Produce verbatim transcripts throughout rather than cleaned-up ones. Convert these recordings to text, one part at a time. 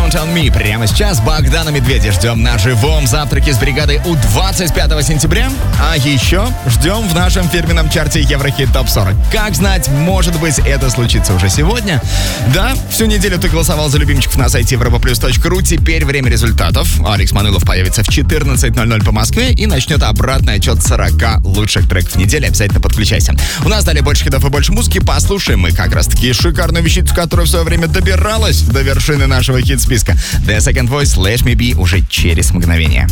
Count on Me. Прямо сейчас Богдана Медведя ждем на живом завтраке с бригадой у двадцать пятого сентября. А еще ждем в нашем фирменном чарте Еврохит Топ сорок. Как знать, может быть, это случится уже сегодня. Да, всю неделю ты голосовал за любимчиков на сайте европа плюс точка ру. Теперь время результатов. Алекс Манылов появится в четырнадцать ноль ноль по Москве и начнет обратный отчет сорока лучших треков недели. Обязательно подключайся. У нас далее больше хитов и больше музыки. Послушаем мы как раз-таки шикарную вещицу, которая в свое время добиралась до вершины нашего хит-списка. The Second Voice, Let Me Be уже через мгновение.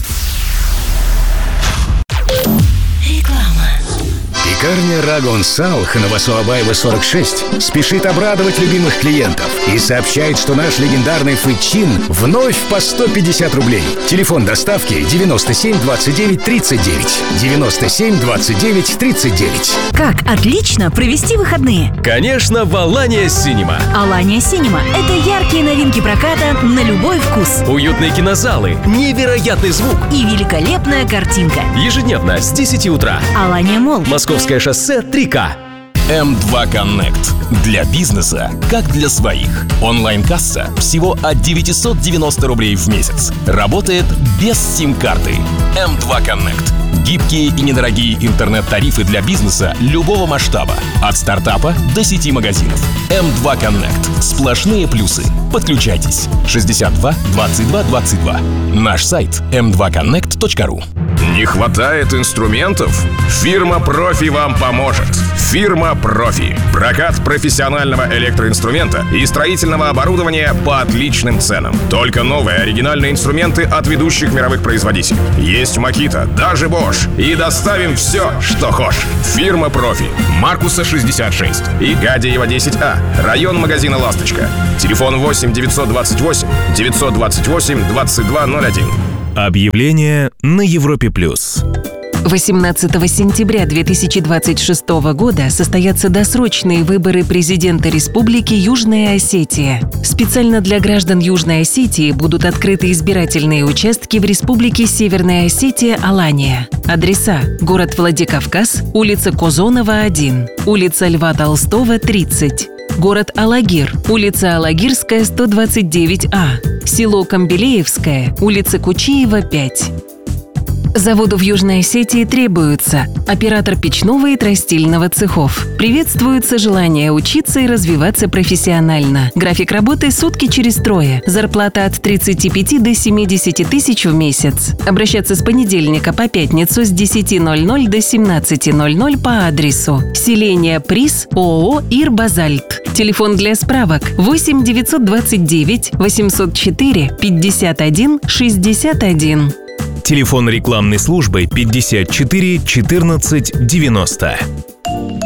Реклама. Пекарня Рагон Салх на Васуабаева сорок шесть спешит обрадовать любимых клиентов и сообщает, что наш легендарный фычин вновь по сто пятьдесят рублей. Телефон доставки девяносто семь двадцать девять тридцать девять. девяносто семь двадцать девять тридцать девять. Как отлично провести выходные? Конечно, в Алания Синема. Алания Синема – это яркие новинки проката на любой вкус. Уютные кинозалы, невероятный звук и великолепная картинка. Ежедневно с десяти утра. Алания Молл. Московское шоссе три ка. эм два Connect. Для бизнеса, как для своих. Онлайн-касса всего от девятьсот девяносто рублей в месяц. Работает без сим-карты. эм два Connect. Гибкие и недорогие интернет-тарифы для бизнеса любого масштаба. От стартапа до сети магазинов. эм два Connect. Сплошные плюсы. Подключайтесь. шестьдесят два двадцать два двадцать два. Наш сайт эм два коннект точка ру. Не хватает инструментов? Фирма «Профи» вам поможет. Фирма «Профи». Прокат профессионального электроинструмента и строительного оборудования по отличным ценам. Только новые оригинальные инструменты от ведущих мировых производителей. Есть Makita, даже Bosch. И доставим все, что хочешь. Фирма «Профи». Маркуса шестьдесят шесть и Гадиева десять а. Район магазина «Ласточка». Телефон восемь девятьсот двадцать восемь девятьсот двадцать восемь двадцать два ноль один. Объявление на Европе плюс. восемнадцатого сентября две тысячи двадцать шестого года состоятся досрочные выборы президента Республики Южная Осетия. Специально для граждан Южной Осетии будут открыты избирательные участки в Республике Северная Осетия, Алания. Адреса: город Владикавказ, улица Козонова, один, улица Льва Толстого, тридцать. Город Алагир, улица Алагирская, сто двадцать девять а, село Камбелеевское, улица Кучиева, пять. Заводу в Южной Осетии требуются оператор печного и тростильного цехов. Приветствуется желание учиться и развиваться профессионально. График работы сутки через трое. Зарплата от тридцати пяти до семидесяти тысяч в месяц. Обращаться с понедельника по пятницу с десяти ноль ноль до семнадцати ноль ноль по адресу: селение Приз, ООО «Ирбазальт». Телефон для справок восемь девятьсот двадцать девять восемьсот четыре пятьдесят один шестьдесят один. Телефон рекламной службы пятьдесят четыре четырнадцать девяносто.